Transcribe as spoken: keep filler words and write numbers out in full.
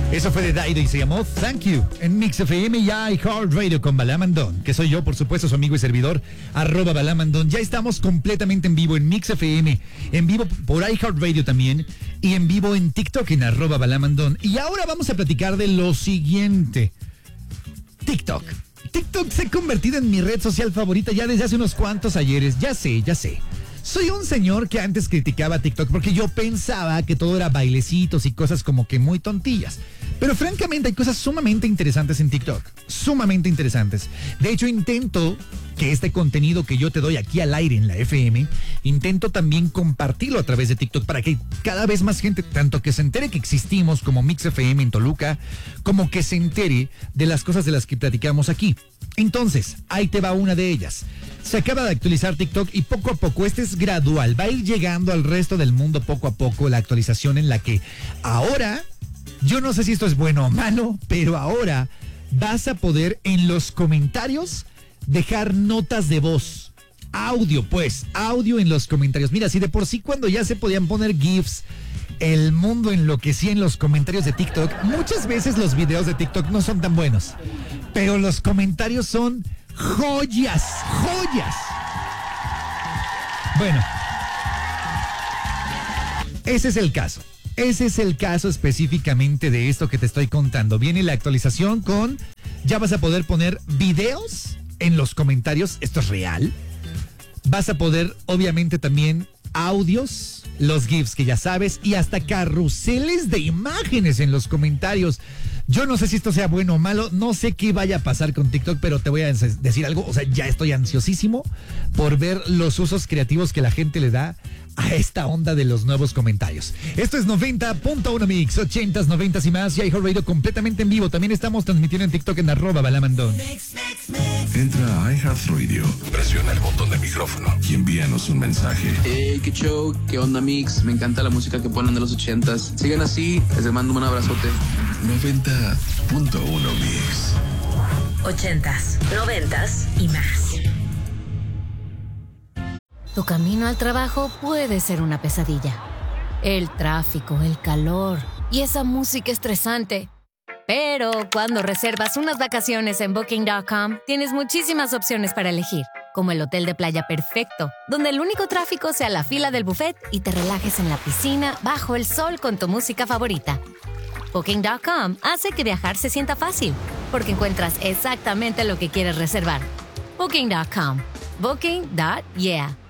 Eso fue de Daido y se llamó Thank You en Mix F M y iHeartRadio con Balamandón, que soy yo, por supuesto, su amigo y servidor, arroba Balamandón. Ya estamos completamente en vivo en Mix F M, en vivo por iHeartRadio también y en vivo en TikTok en arroba Balamandón. Y ahora vamos a platicar de lo siguiente. TikTok. TikTok se ha convertido en mi red social favorita ya desde hace unos cuantos ayeres. Ya sé, ya sé. Soy un señor que antes criticaba TikTok porque yo pensaba que todo era bailecitos y cosas como que muy tontillas. Pero francamente hay cosas sumamente interesantes en TikTok. Sumamente interesantes. De hecho, intento que este contenido que yo te doy aquí al aire en la F M, intento también compartirlo a través de TikTok para que cada vez más gente, tanto que se entere que existimos como Mix F M en Toluca, como que se entere de las cosas de las que platicamos aquí. Entonces, ahí te va una de ellas. Se acaba de actualizar TikTok y poco a poco, este es gradual, va a ir llegando al resto del mundo poco a poco la actualización en la que ahora, yo no sé si esto es bueno o malo, pero ahora vas a poder en los comentarios dejar notas de voz. Audio, pues, audio en los comentarios. Mira, si de por sí cuando ya se podían poner GIFs, el mundo enloquecía en los comentarios de TikTok, muchas veces los videos de TikTok no son tan buenos, pero los comentarios son joyas, joyas. Bueno, ese es el caso. Ese es el caso específicamente de esto que te estoy contando. Viene la actualización con, ya vas a poder poner videos en los comentarios. Esto es real. Vas a poder, obviamente, también audios, los GIFs que ya sabes, y hasta carruseles de imágenes en los comentarios. Yo no sé si esto sea bueno o malo, no sé qué vaya a pasar con TikTok, pero te voy a decir algo, o sea, ya estoy ansiosísimo por ver los usos creativos que la gente le da a esta onda de los nuevos comentarios. Esto es noventa punto uno Mix, ochentas, noventas y más, y iHeartRadio completamente en vivo. También estamos transmitiendo en TikTok en arroba Balamandón. Entra a iHeartRadio, presiona el botón de micrófono y envíanos un mensaje. Hey, qué show, qué onda Mix, me encanta la música que ponen de los ochentas. Sigan así, les mando un abrazote. noventa punto uno Mix. Ochentas, noventas y más. Tu camino al trabajo puede ser una pesadilla. El tráfico, el calor y esa música estresante. Pero cuando reservas unas vacaciones en Booking punto com, tienes muchísimas opciones para elegir, como el hotel de playa perfecto, donde el único tráfico sea la fila del buffet y te relajes en la piscina bajo el sol con tu música favorita. Booking punto com hace que viajar se sienta fácil, porque encuentras exactamente lo que quieres reservar. Booking punto com. Booking punto yeah.